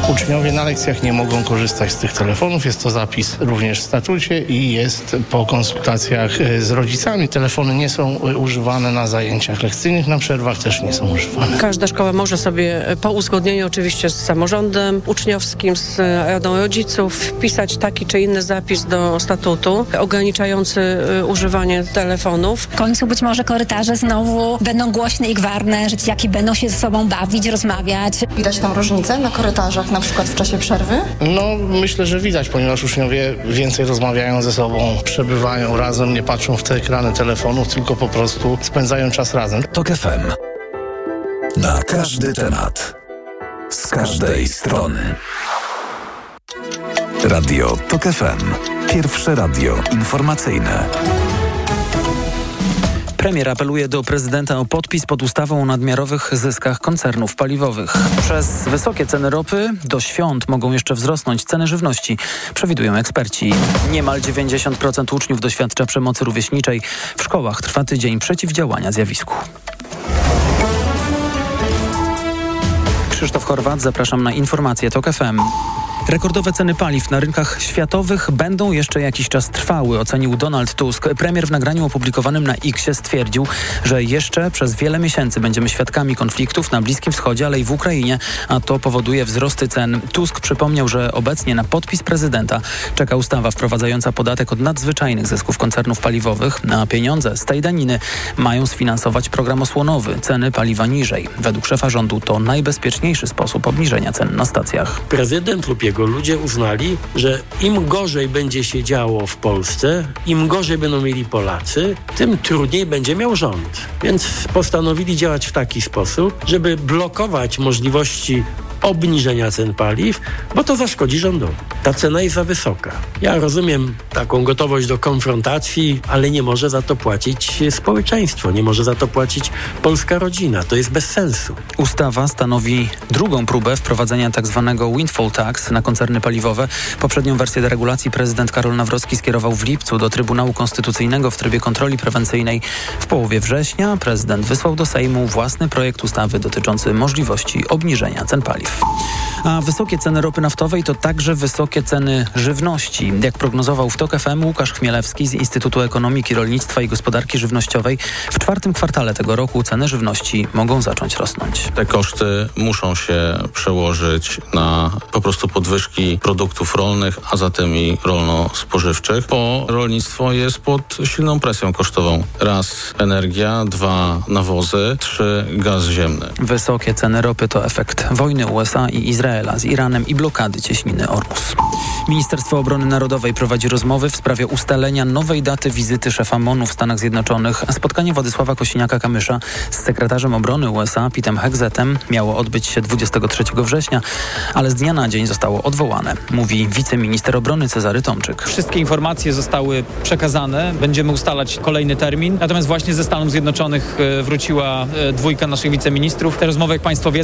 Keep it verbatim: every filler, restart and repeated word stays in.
Uczniowie na lekcjach nie mogą korzystać z tych telefonów. Jest to zapis również w statucie i jest po konsultacjach z rodzicami. Telefony nie są używane na zajęciach lekcyjnych, na przerwach też nie są używane. Każda szkoła może sobie po uzgodnieniu oczywiście z samorządem uczniowskim, z Radą Rodziców wpisać taki czy inny zapis do statutu ograniczający używanie telefonów. W końcu być może korytarze znowu będą głośne i gwarne, że dzieciaki będą się ze sobą bawić, rozmawiać. Widać tą różnicę na korytarzach, na przykład w czasie przerwy? No, myślę, że widać, ponieważ uczniowie więcej rozmawiają ze sobą, przebywają razem, nie patrzą w te ekrany telefonów, tylko po prostu spędzają czas razem. Tok F M. Na każdy temat. Z każdej strony. Radio Tok F M. Pierwsze radio informacyjne. Premier apeluje do prezydenta o podpis pod ustawą o nadmiarowych zyskach koncernów paliwowych. Przez wysokie ceny ropy do świąt mogą jeszcze wzrosnąć ceny żywności, przewidują eksperci. Niemal dziewięćdziesiąt procent uczniów doświadcza przemocy rówieśniczej. W szkołach trwa tydzień przeciwdziałania zjawisku. Krzysztof Horwat, zapraszam na informacje Tok F M. Rekordowe ceny paliw na rynkach światowych będą jeszcze jakiś czas trwały, ocenił Donald Tusk. Premier w nagraniu opublikowanym na X stwierdził, że jeszcze przez wiele miesięcy będziemy świadkami konfliktów na Bliskim Wschodzie, ale i w Ukrainie, a to powoduje wzrosty cen. Tusk przypomniał, że obecnie na podpis prezydenta czeka ustawa wprowadzająca podatek od nadzwyczajnych zysków koncernów paliwowych. Na pieniądze z tej daniny mają sfinansować program osłonowy, ceny paliwa niżej. Według szefa rządu to najbezpieczniejszy sposób obniżenia cen na stacjach. Prezydent lub jego ludzie uznali, że im gorzej będzie się działo w Polsce, im gorzej będą mieli Polacy, tym trudniej będzie miał rząd. Więc postanowili działać w taki sposób, żeby blokować możliwości obniżenia cen paliw, bo to zaszkodzi rządowi. Ta cena jest za wysoka. Ja rozumiem taką gotowość do konfrontacji, ale nie może za to płacić społeczeństwo, nie może za to płacić polska rodzina. To jest bez sensu. Ustawa stanowi drugą próbę wprowadzenia tzw. windfall tax na koncerny paliwowe. Poprzednią wersję deregulacji prezydent Karol Nawrocki skierował w lipcu do Trybunału Konstytucyjnego w trybie kontroli prewencyjnej. W połowie września prezydent wysłał do Sejmu własny projekt ustawy dotyczący możliwości obniżenia cen paliw. A wysokie ceny ropy naftowej to także wysokie ceny żywności. Jak prognozował w Tok F M Łukasz Chmielewski z Instytutu Ekonomiki, Rolnictwa i Gospodarki Żywnościowej, w czwartym kwartale tego roku ceny żywności mogą zacząć rosnąć. Te koszty muszą się przełożyć na po prostu podwyżki produktów rolnych, a zatem i rolno-spożywczych, bo rolnictwo jest pod silną presją kosztową. Raz energia, dwa nawozy, trzy gaz ziemny. Wysokie ceny ropy to efekt wojny U S A i Izraela z Iranem i blokady cieśniny Ormus. Ministerstwo Obrony Narodowej prowadzi rozmowy w sprawie ustalenia nowej daty wizyty szefa M O N-u w Stanach Zjednoczonych. Spotkanie Władysława Kosiniaka-Kamysza z sekretarzem obrony U S A Petem Hegzetem miało odbyć się dwudziestego trzeciego września, ale z dnia na dzień zostało odwołane, mówi wiceminister obrony Cezary Tomczyk. Wszystkie informacje zostały przekazane, będziemy ustalać kolejny termin, natomiast właśnie ze Stanów Zjednoczonych wróciła dwójka naszych wiceministrów. Te rozmowy, jak państwo wiedzą,